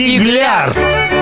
Фигляр!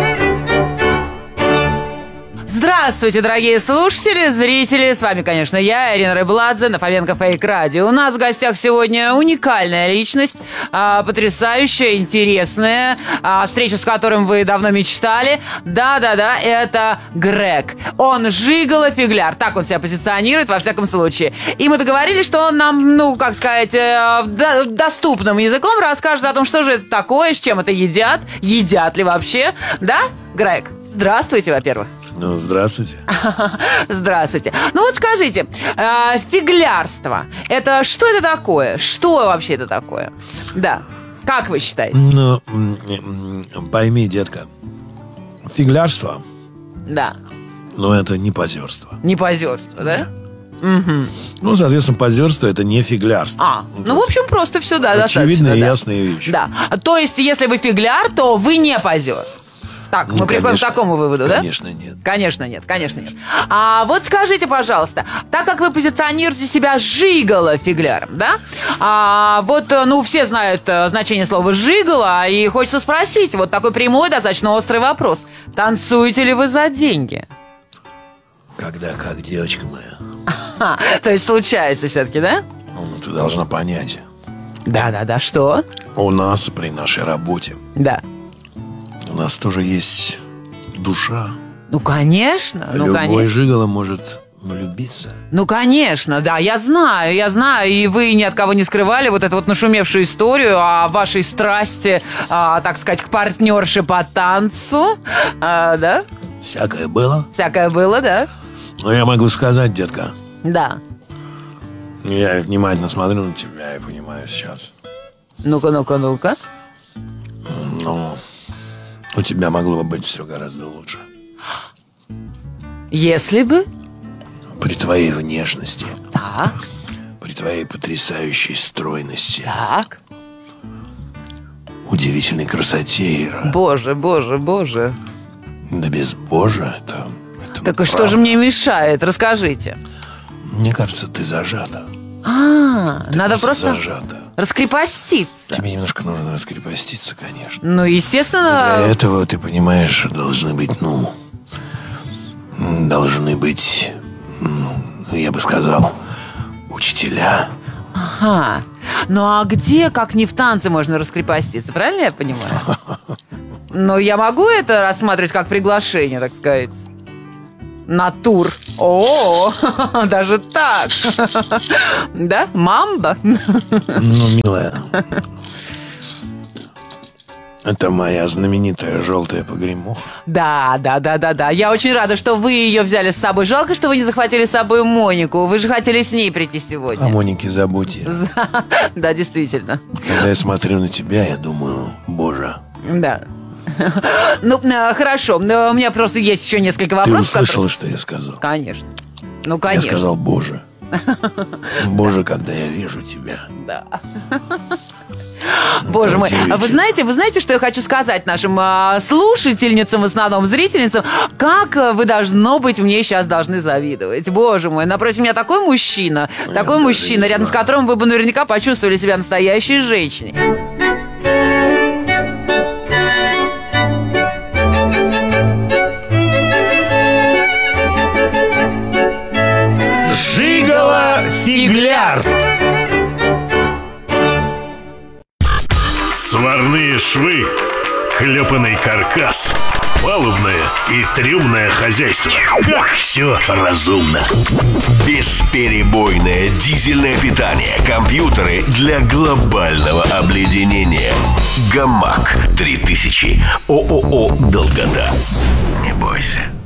Здравствуйте, дорогие слушатели, зрители. С вами, конечно, я, Ирина Рыбладзе, на Фоменко Фейк Радио. У нас в гостях сегодня уникальная личность, потрясающая, интересная, встреча с которым вы давно мечтали. Да-да-да, это Грег. Он жиголо-фигляр, так он себя позиционирует, во всяком случае. И мы договорились, что он нам, доступным языком расскажет о том, что же это такое, с чем это едят ли вообще. Да, Грег? Здравствуйте, во-первых. Ну, здравствуйте. Здравствуйте. Ну вот скажите, фиглярство, это что это такое? Что вообще это такое? Да, как вы считаете? Ну, пойми, детка, фиглярство, да, но это не позерство. Не позерство, да? Угу. Ну, соответственно, позерство это не фиглярство. Ну, в общем, просто все, да, достаточно. Очевидная и ясная вещь. Да, то есть, если вы фигляр, то вы не позер. Так, мы приходим к такому выводу, да? Конечно, нет. Конечно, нет. А вот скажите, пожалуйста, так как вы позиционируете себя жиголо-фигляром, да? Все знают значение слова «жиголо», и хочется спросить, вот такой прямой, достаточно острый вопрос. Танцуете ли вы за деньги? Когда как, девочка моя. То есть случается все-таки, да? Ну, ты должна понять. Да, что? У нас при нашей работе. Да. У нас тоже есть душа. Ну, конечно. Любой жиголо может влюбиться. Ну, конечно, да, я знаю. И вы ни от кого не скрывали вот эту вот нашумевшую историю о вашей страсти, так сказать, к партнерше по танцу, да? Всякое было, да. Но я могу сказать, детка. Да. Я внимательно смотрю на тебя и понимаю сейчас. Ну-ка. Ну, у тебя могло бы быть все гораздо лучше. Если бы? При твоей внешности. Так. При твоей потрясающей стройности. Так. Удивительной красоте, Ира. Боже. Да без Божия это так и что же мне мешает? Расскажите. Мне кажется, ты зажата. Надо просто зажата. Раскрепоститься. Тебе немножко нужно раскрепоститься, конечно. Ну, естественно. Для этого, ты понимаешь, должны быть, я бы сказал, учителя. Ага. Ну, а где, как не в танце, можно раскрепоститься? Правильно я понимаю? Но я могу это рассматривать как приглашение, так сказать, на тур. О, даже так. Да? Мамба? Ну, милая, это моя знаменитая желтая погремуха. Да. Я очень рада, что вы ее взяли с собой. Жалко, что вы не захватили с собой Монику. Вы же хотели с ней прийти сегодня. О Монике забудьте. Да, действительно. Когда я смотрю на тебя, я думаю, Боже. Да. Ну, хорошо. Но у меня просто есть еще несколько вопросов. Ты услышала, что я сказал? Конечно. Я сказал Боже. Боже, когда я вижу тебя. Да. Боже мой, вы знаете, что я хочу сказать нашим слушательницам, в основном зрительницам? Как вы, должно быть, мне сейчас должны завидовать. Боже мой, напротив меня такой мужчина, рядом с которым вы бы наверняка почувствовали себя настоящей женщиной. Жиголо-фигляр! Сварные швы, клепанный каркас, палубное и трюмное хозяйство. Как все разумно. Бесперебойное дизельное питание, компьютеры для глобального обледенения. Гамак 3000. ООО «Долгота». Не бойся.